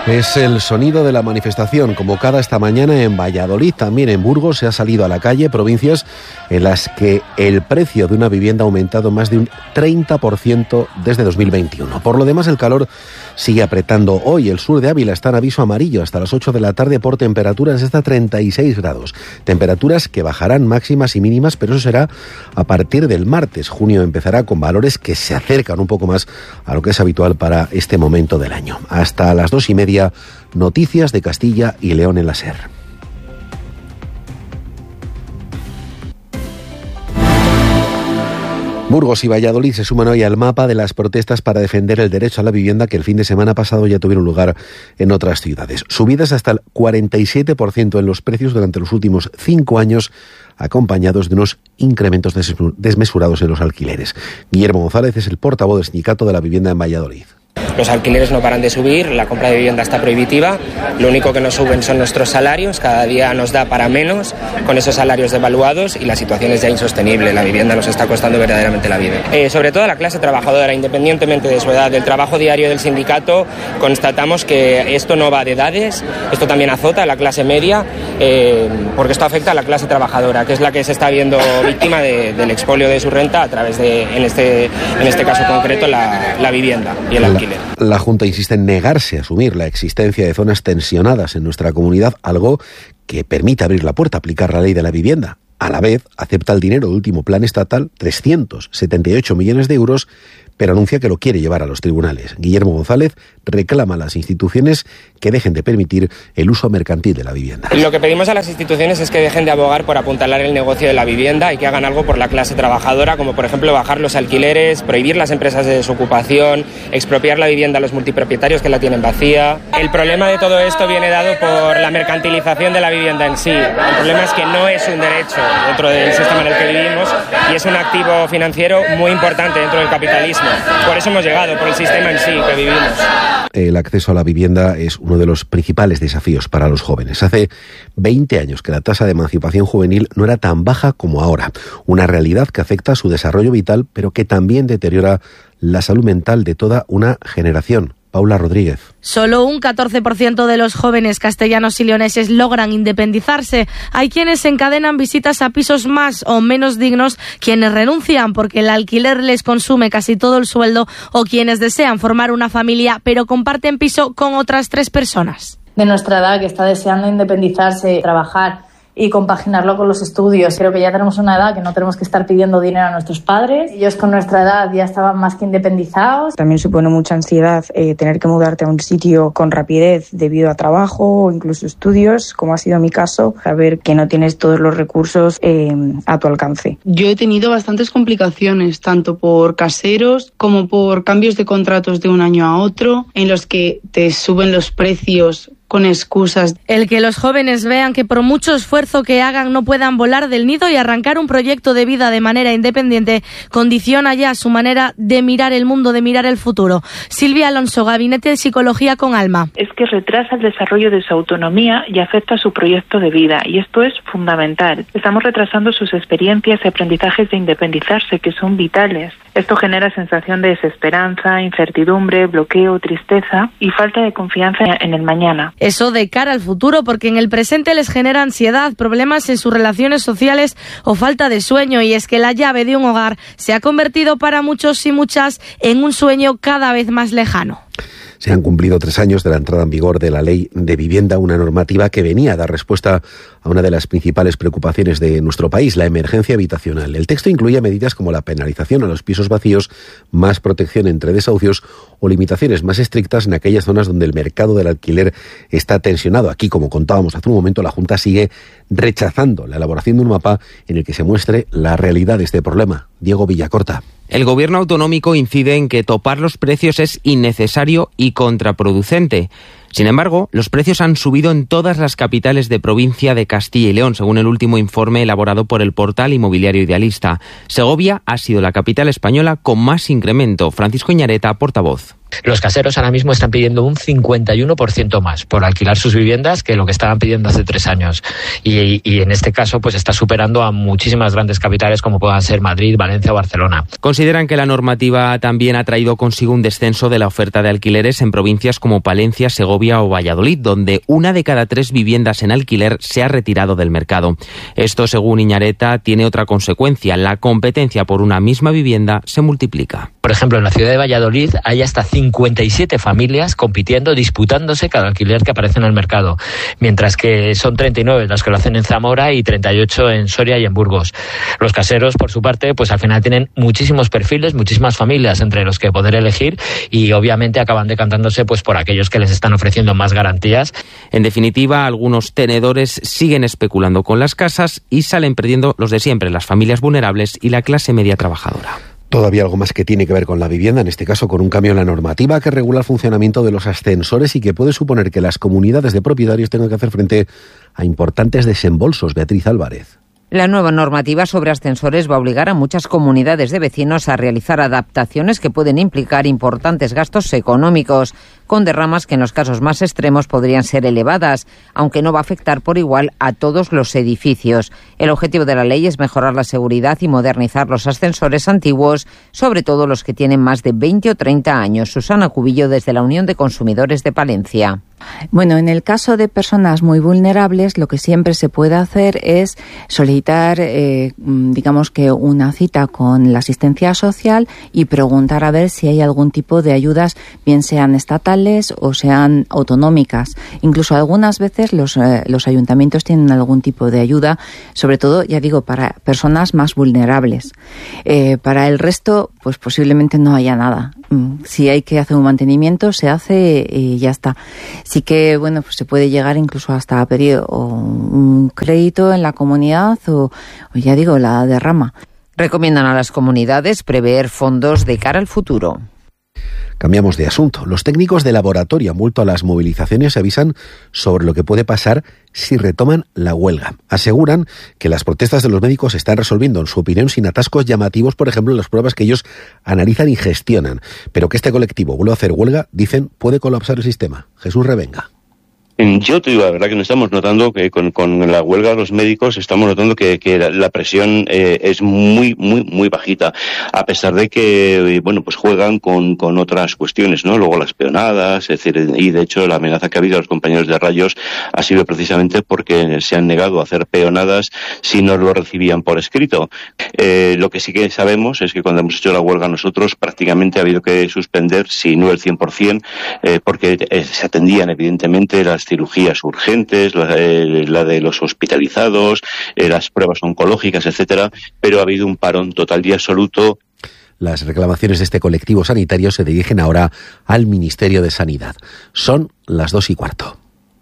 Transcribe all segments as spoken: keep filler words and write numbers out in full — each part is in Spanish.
Es el sonido de la manifestación convocada esta mañana en Valladolid. También en Burgos se ha salido a la calle, provincias en las que el precio de una vivienda ha aumentado más de un treinta por ciento desde dos mil veintiuno. Por lo demás, el calor sigue apretando. Hoy el sur de Ávila está en aviso amarillo hasta las ocho de la tarde por temperaturas hasta treinta y seis grados. Temperaturas que bajarán máximas y mínimas, pero eso será a partir del martes. Junio empezará con valores que se acercan un poco más a lo que es habitual para este momento del año. Hasta las dos y media, noticias de Castilla y León en la SER. Burgos y Valladolid se suman hoy al mapa de las protestas para defender el derecho a la vivienda que el fin de semana pasado ya tuvieron lugar en otras ciudades. Subidas hasta el cuarenta y siete por ciento en los precios durante los últimos cinco años, acompañados de unos incrementos desmesurados en los alquileres. Guillermo González es el portavoz del Sindicato de la Vivienda en Valladolid. Los alquileres no paran de subir, la compra de vivienda está prohibitiva, lo único que nos suben son nuestros salarios, cada día nos da para menos con esos salarios devaluados y la situación es ya insostenible, la vivienda nos está costando verdaderamente la vida. Eh, sobre todo a la clase trabajadora, independientemente de su edad, del trabajo diario del sindicato, constatamos que esto no va de edades, esto también azota a la clase media, eh, porque esto afecta a la clase trabajadora, que es la que se está viendo víctima de, del expolio de su renta a través de, en este, en este caso concreto, la, la vivienda y el alquiler. La Junta insiste en negarse a asumir la existencia de zonas tensionadas en nuestra comunidad, algo que permite abrir la puerta a aplicar la ley de la vivienda. A la vez, acepta el dinero del último plan estatal, trescientos setenta y ocho millones de euros, pero anuncia que lo quiere llevar a los tribunales. Guillermo González reclama a las instituciones que dejen de permitir el uso mercantil de la vivienda. Lo que pedimos a las instituciones es que dejen de abogar por apuntalar el negocio de la vivienda y que hagan algo por la clase trabajadora, como por ejemplo bajar los alquileres, prohibir las empresas de desocupación, expropiar la vivienda a los multipropietarios que la tienen vacía. El problema de todo esto viene dado por la mercantilización de la vivienda en sí. El problema es que no es un derecho dentro del sistema en el que vivimos y es un activo financiero muy importante dentro del capitalismo. Por eso hemos llegado, por el sistema en sí que vivimos. El acceso a la vivienda es uno de los principales desafíos para los jóvenes. Hace veinte años que la tasa de emancipación juvenil no era tan baja como ahora. Una realidad que afecta a su desarrollo vital, pero que también deteriora la salud mental de toda una generación. Paula Rodríguez. Solo un catorce por ciento de los jóvenes castellanos y leoneses logran independizarse. Hay quienes encadenan visitas a pisos más o menos dignos, quienes renuncian porque el alquiler les consume casi todo el sueldo o quienes desean formar una familia pero comparten piso con otras tres personas. De nuestra edad que está deseando independizarse, trabajar y compaginarlo con los estudios. Creo que ya tenemos una edad que no tenemos que estar pidiendo dinero a nuestros padres. Ellos con nuestra edad ya estaban más que independizados. También supone mucha ansiedad eh, tener que mudarte a un sitio con rapidez debido a trabajo o incluso estudios, como ha sido mi caso, saber que no tienes todos los recursos eh, a tu alcance. Yo he tenido bastantes complicaciones, tanto por caseros como por cambios de contratos de un año a otro, en los que te suben los precios con excusas. El que los jóvenes vean que por mucho esfuerzo que hagan no puedan volar del nido y arrancar un proyecto de vida de manera independiente condiciona ya su manera de mirar el mundo, de mirar el futuro. Silvia Alonso, Gabinete de Psicología con Alma. Es que retrasa el desarrollo de su autonomía y afecta a su proyecto de vida, y esto es fundamental. Estamos retrasando sus experiencias y aprendizajes de independizarse, que son vitales. Esto genera sensación de desesperanza, incertidumbre, bloqueo, tristeza y falta de confianza en el mañana. Eso de cara al futuro, porque en el presente les genera ansiedad, problemas en sus relaciones sociales o falta de sueño, y es que la llave de un hogar se ha convertido para muchos y muchas en un sueño cada vez más lejano. Se han cumplido tres años de la entrada en vigor de la Ley de Vivienda, una normativa que venía a dar respuesta a una de las principales preocupaciones de nuestro país, la emergencia habitacional. El texto incluía medidas como la penalización a los pisos vacíos, más protección entre desahucios o limitaciones más estrictas en aquellas zonas donde el mercado del alquiler está tensionado. Aquí, como contábamos hace un momento, la Junta sigue rechazando la elaboración de un mapa en el que se muestre la realidad de este problema. Diego Villacorta. El gobierno autonómico incide en que topar los precios es innecesario y contraproducente. Sin embargo, los precios han subido en todas las capitales de provincia de Castilla y León, según el último informe elaborado por el portal inmobiliario Idealista. Segovia ha sido la capital española con más incremento. Francisco Iñareta, portavoz. Los caseros ahora mismo están pidiendo un cincuenta y uno por ciento más por alquilar sus viviendas que lo que estaban pidiendo hace tres años. Y, y en este caso pues está superando a muchísimas grandes capitales como puedan ser Madrid, Valencia o Barcelona. Consideran que la normativa también ha traído consigo un descenso de la oferta de alquileres en provincias como Palencia, Segovia Soria o Valladolid, donde una de cada tres viviendas en alquiler se ha retirado del mercado. Esto, según Iñareta, tiene otra consecuencia. La competencia por una misma vivienda se multiplica. Por ejemplo, en la ciudad de Valladolid hay hasta cincuenta y siete familias compitiendo, disputándose cada alquiler que aparece en el mercado, mientras que son treinta y nueve las que lo hacen en Zamora y treinta y ocho en Soria y en Burgos. Los caseros, por su parte, pues al final tienen muchísimos perfiles, muchísimas familias entre los que poder elegir y obviamente acaban decantándose pues por aquellos que les están ofreciendo más garantías. En definitiva, algunos tenedores siguen especulando con las casas y salen perdiendo los de siempre, las familias vulnerables y la clase media trabajadora. Todavía algo más que tiene que ver con la vivienda, en este caso con un cambio en la normativa que regula el funcionamiento de los ascensores y que puede suponer que las comunidades de propietarios tengan que hacer frente a importantes desembolsos. Beatriz Álvarez. La nueva normativa sobre ascensores va a obligar a muchas comunidades de vecinos a realizar adaptaciones que pueden implicar importantes gastos económicos, con derramas que en los casos más extremos podrían ser elevadas, aunque no va a afectar por igual a todos los edificios. El objetivo de la ley es mejorar la seguridad y modernizar los ascensores antiguos, sobre todo los que tienen más de veinte o treinta años. Susana Cubillo, desde la Unión de Consumidores de Palencia. Bueno, en el caso de personas muy vulnerables, lo que siempre se puede hacer es solicitar, eh, digamos que una cita con la asistencia social y preguntar a ver si hay algún tipo de ayudas, bien sean estatales o sean autonómicas. Incluso algunas veces los, eh, los ayuntamientos tienen algún tipo de ayuda, sobre todo, ya digo, para personas más vulnerables. Eh, para el resto, pues posiblemente no haya nada. Si hay que hacer un mantenimiento, se hace y ya está. Sí que, bueno, pues se puede llegar incluso hasta a pedir o un crédito en la comunidad o, o ya digo, la derrama. Recomiendan a las comunidades prever fondos de cara al futuro. Cambiamos de asunto. Los técnicos de laboratorio han vuelto a las movilizaciones y avisan sobre lo que puede pasar si retoman la huelga. Aseguran que las protestas de los médicos se están resolviendo, en su opinión, sin atascos llamativos, por ejemplo, en las pruebas que ellos analizan y gestionan. Pero que este colectivo vuelva a hacer huelga, dicen, puede colapsar el sistema. Jesús Revenga. Yo te digo la verdad que no estamos notando que con, con la huelga de los médicos estamos notando que, que la, la presión eh, es muy, muy, muy bajita, a pesar de que, bueno, pues juegan con, con otras cuestiones, ¿no? Luego las peonadas, es decir, y de hecho la amenaza que ha habido a los compañeros de Rayos ha sido precisamente porque se han negado a hacer peonadas si no lo recibían por escrito. Eh, lo que sí que sabemos es que cuando hemos hecho la huelga nosotros prácticamente ha habido que suspender, si no el cien por ciento, eh, porque eh, se atendían evidentemente las cirugías urgentes, la, eh, la de los hospitalizados, eh, las pruebas oncológicas, etcétera, pero ha habido un parón total y absoluto. Las reclamaciones de este colectivo sanitario se dirigen ahora al Ministerio de Sanidad. Son las dos y cuarto.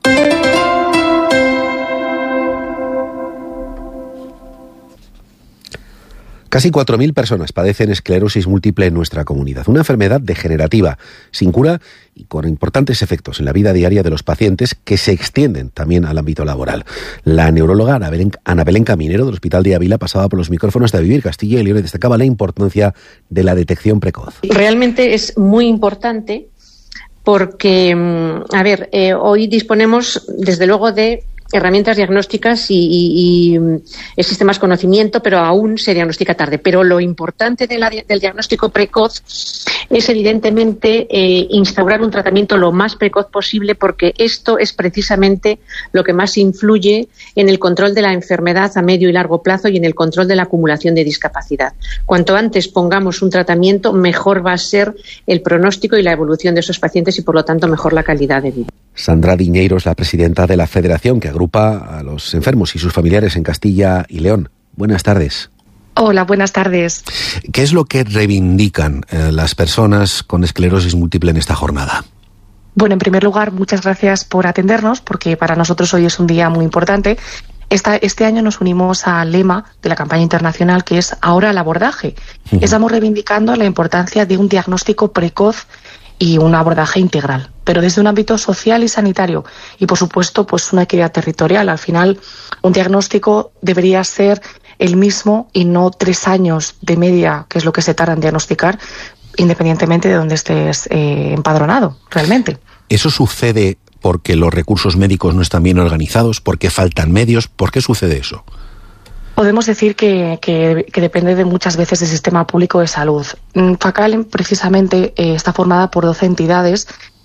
Casi cuatro mil personas padecen esclerosis múltiple en nuestra comunidad, una enfermedad degenerativa, sin cura y con importantes efectos en la vida diaria de los pacientes que se extienden también al ámbito laboral. La neuróloga Ana Belén, Ana Belén Caminero del Hospital de Ávila pasaba por los micrófonos de Vivir Castilla y León y destacaba la importancia de la detección precoz. Realmente es muy importante porque, a ver, eh, hoy disponemos desde luego de herramientas diagnósticas y, y, y existe más conocimiento, pero aún se diagnostica tarde. Pero lo importante de la, del diagnóstico precoz es evidentemente eh, instaurar un tratamiento lo más precoz posible, porque esto es precisamente lo que más influye en el control de la enfermedad a medio y largo plazo y en el control de la acumulación de discapacidad. Cuanto antes pongamos un tratamiento, mejor va a ser el pronóstico y la evolución de esos pacientes y, por lo tanto, mejor la calidad de vida. Sandra Diñeiro es la presidenta de la federación que agrupa a los enfermos y sus familiares en Castilla y León. Buenas tardes. Hola, buenas tardes. ¿Qué es lo que reivindican eh, las personas con esclerosis múltiple en esta jornada? Bueno, en primer lugar, muchas gracias por atendernos, porque para nosotros hoy es un día muy importante. Esta, este año nos unimos al lema de la campaña internacional, que es Ahora al abordaje. Uh-huh. Estamos reivindicando la importancia de un diagnóstico precoz y un abordaje integral, pero desde un ámbito social y sanitario y, por supuesto, pues una equidad territorial. Al final, un diagnóstico debería ser el mismo y no tres años de media, que es lo que se tarda en diagnosticar, independientemente de donde estés eh, empadronado, realmente. ¿Eso sucede porque los recursos médicos no están bien organizados, porque faltan medios? ¿Por qué sucede eso? Podemos decir que, que, que depende de muchas veces del sistema público de salud. FACAL precisamente eh, está formada por doce entidades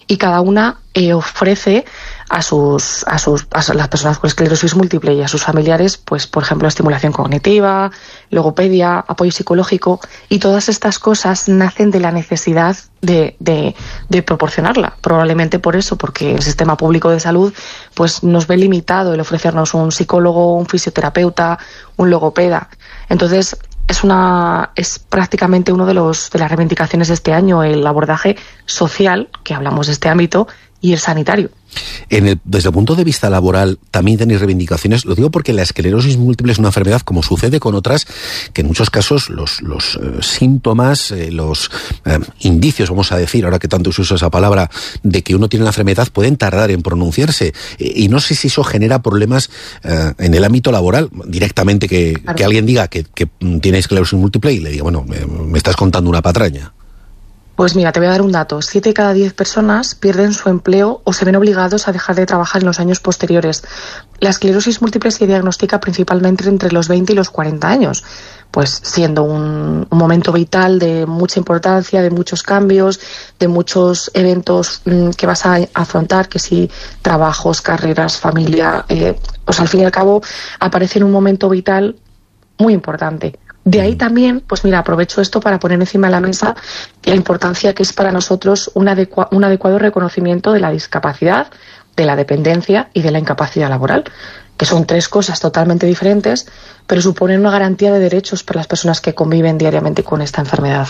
y cada una eh, ofrece a sus, a sus a las personas con esclerosis múltiple y a sus familiares, pues por ejemplo, estimulación cognitiva, logopedia, apoyo psicológico, y todas estas cosas nacen de la necesidad de, de, de proporcionarla. Probablemente por eso, porque el sistema público de salud pues nos ve limitado el ofrecernos un psicólogo, un fisioterapeuta, un logopeda. Entonces, es una es prácticamente uno de los de las reivindicaciones de este año, el abordaje social, que hablamos de este ámbito, y el sanitario. En el, desde el punto de vista laboral, también tenéis reivindicaciones. Lo digo porque la esclerosis múltiple es una enfermedad, como sucede con otras, que en muchos casos los, los eh, síntomas, eh, los eh, indicios, vamos a decir, ahora que tanto se usa esa palabra, de que uno tiene la enfermedad, pueden tardar en pronunciarse. Eh, y no sé si eso genera problemas eh, en el ámbito laboral, directamente que, claro. que alguien diga que, que tiene esclerosis múltiple y le diga, bueno, me, me estás contando una patraña. Pues mira, te voy a dar un dato. Siete de cada diez personas pierden su empleo o se ven obligados a dejar de trabajar en los años posteriores. La esclerosis múltiple se diagnostica principalmente entre los veinte y los cuarenta años, pues siendo un, un momento vital de mucha importancia, de muchos cambios, de muchos eventos mmm, que vas a afrontar, que si trabajos, carreras, familia, eh, pues al fin y al cabo aparece en un momento vital muy importante. De ahí también, pues mira, aprovecho esto para poner encima de la mesa la importancia que es para nosotros un, adecua- un adecuado reconocimiento de la discapacidad, de la dependencia y de la incapacidad laboral, que son tres cosas totalmente diferentes, pero suponen una garantía de derechos para las personas que conviven diariamente con esta enfermedad.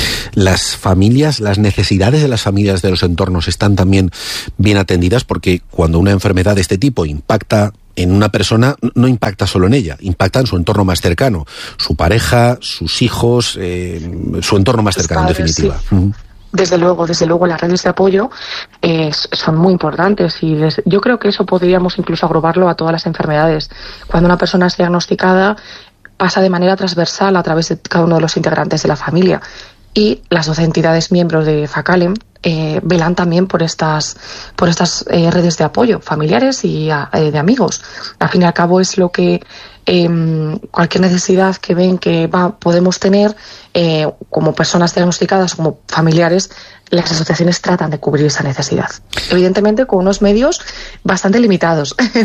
Las familias, las necesidades de las familias de los entornos están también bien atendidas, porque cuando una enfermedad de este tipo impacta en una persona, no impacta solo en ella, impacta en su entorno más cercano, su pareja, sus hijos, eh, su entorno más cercano, padres, en definitiva. Sí. Uh-huh. Desde luego, desde luego las redes de apoyo eh, son muy importantes y des, yo creo que eso podríamos incluso agruparlo a todas las enfermedades. Cuando una persona es diagnosticada, pasa de manera transversal a través de cada uno de los integrantes de la familia, y las doce entidades miembros de FACALEM eh, velan también por estas por estas eh, redes de apoyo familiares y a, eh, de amigos. Al fin y al cabo es lo que eh, cualquier necesidad que ven que va, podemos tener eh, como personas diagnosticadas, como familiares, las asociaciones tratan de cubrir esa necesidad. Evidentemente con unos medios bastante limitados.